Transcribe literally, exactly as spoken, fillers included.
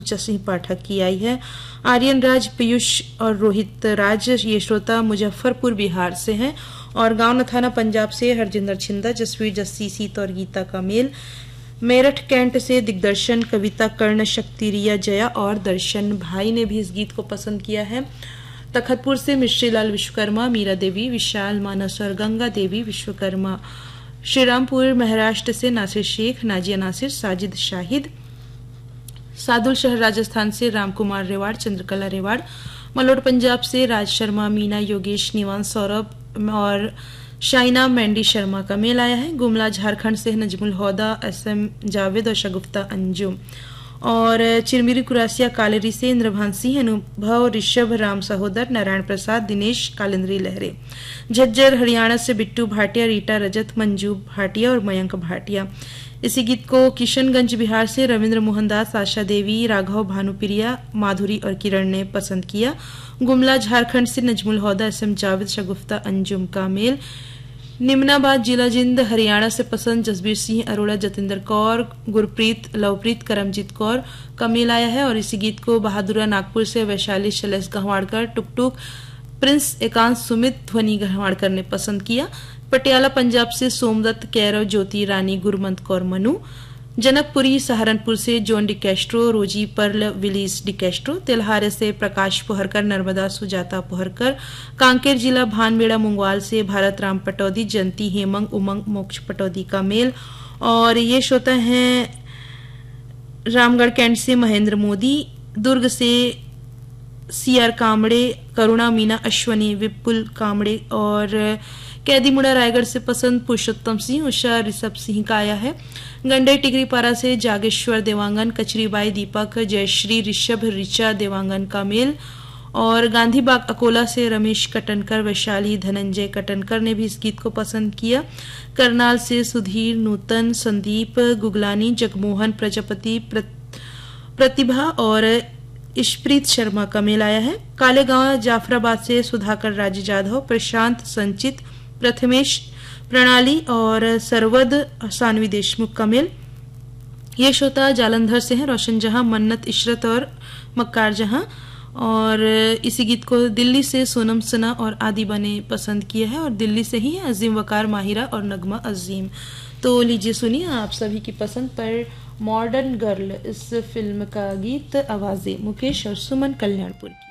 सिंह पाठक की आई है। आर्यन राज, पीयूष और रोहित राज ये श्रोता मुजफ्फरपुर बिहार से हैं और गांव नथाना पंजाब से हरजिंदर छिंदा, जसवीर जस्सी, सीत और गीता का मेल। मेरठ कैंट से दिग्दर्शन, कविता कर्ण, शक्ति, रिया, जया और दर्शन भाई ने भी इस गीत को पसंद किया है। तखतपुर से मिश्रीलाल विश्वकर्मा, मीरा देवी, विशाल मानस और गंगा देवी विश्वकर्मा। श्रीरामपुर महाराष्ट्र से नासिर शेख, नाजिया नासिर, साजिद शाहिद। सादुल शहर राजस्थान से रामकुमार रेवाड़, चंद्रकला रेवाड़। मलोड पंजाब से राज शर्मा, मीना, योगेश, निवान, सौरभ और शाइना मैंडी शर्मा का मेल आया है। गुमला झारखंड से नजमुल होदा, एस एम जावेद और शगुफ्ता अंजुम। और चिरमिरी कुरासिया कालेरी से इंद्रभान सिंह, अनुभव, ऋषभ, राम सहोदर, नारायण प्रसाद, दिनेश, कालिंद्री लहरे। झज्जर हरियाणा से बिट्टू भाटिया, रीटा रजत, मंजू भाटिया और मयंक भाटिया। इसी गीत को किशनगंज बिहार से रविंद्र मोहनदास, आशा देवी, राघव, भानुप्रिया, माधुरी और किरण ने पसंद किया। गुमला झारखंड से नजमुल होदा, एस एम जावेद, शगुफ्ता अंजुम का मेल। निमनाबाद जिला जिंद हरियाणा से पसंद जसबीर सिंह अरोड़ा, जतिंदर कौर, गुरप्रीत, लवप्रीत, करमजीत कौर का मेल आया है। और इसी गीत को बहादुरा नागपुर से वैशाली शैलेश गहवाड़कर, टुकटुक, प्रिंस एकांत, सुमित, ध्वनि गहवाड़कर ने पसंद किया। पटियाला पंजाब से सोमदत्त, कैरव, ज्योति रानी, गुरमंत कौर, मनु। जनकपुरी सहारनपुर से जॉन डिकैस्ट्रो, रोजी, पर्ल, विलीस डिकैस्ट्रो। तेल्हारे से प्रकाश पोहरकर, नर्मदा, सुजाता पोहरकर। कांकेर जिला भानबेड़ा मुंगवाल से भारत राम पटौदी, जयंती, हेमंग, उमंग, मोक्ष पटौदी का मेल। और ये श्रोता हैं रामगढ़ कैंट से महेंद्र मोदी, दुर्ग से सीआर कामड़े, करुणा, मीना, अश्वनी, विपुल कामड़े और कैदीमुड़ा रायगढ़ से पसंद पुरुषोत्तम सिंह, उषा, ऋषभ सिंह का आया है। गंडे टिकरीपारा से जागेश्वर देवांगन, कचरीबाई, दीपक, जयश्री, ऋषभ, ऋचा देवांगन का मेल। और गांधीबाग अकोला से रमेश कटनकर, वैशाली, धनंजय कटनकर ने भी इस गीत को पसंद किया। करनाल से सुधीर, नूतन, संदीप, गुगलानी, जगमोहन, प्रजापति, प्रतिभा और इशप्रीत शर्मा का मेल आया है। कालेगांव जाफराबाद से सुधाकर, राज जाधव, प्रशांत, संचित, प्रथमेश, प्रणाली और सरवद, सानवी देशमुख का मेल। ये श्रोता जालंधर से हैं रोशन जहां, मन्नत, इशरत और मक्कार जहां। और इसी गीत को दिल्ली से सोनम सना और आदिबा ने पसंद किया है। और दिल्ली से ही अजीम वकार, माहिरा और नगमा अजीम। तो लीजिए सुनिए आप सभी की पसंद पर मॉडर्न गर्ल इस फिल्म का गीत, आवाजें मुकेश और सुमन कल्याणपुर की।